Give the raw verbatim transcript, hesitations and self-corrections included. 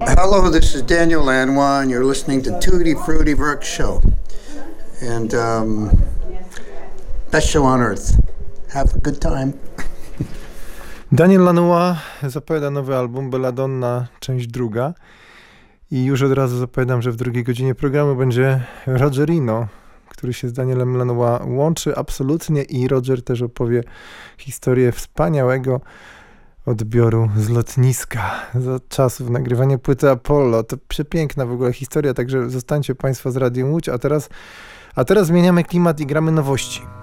Hello, this is Daniel Lanois, and you're listening to Tutti Frutti Work Show. And um, best show on earth. Have a good time. Daniel Lanois zapowiada nowy album, Belladonna, część druga. I już od razu zapowiadam, że w drugiej godzinie programu będzie Rogerino, który się z Danielem Lanois łączy absolutnie i Roger też opowie historię wspaniałego odbioru z lotniska za czasów nagrywania płyty Apollo. To przepiękna w ogóle historia, także zostańcie Państwo z Radiem Łódź, a teraz, a teraz zmieniamy klimat i gramy nowości.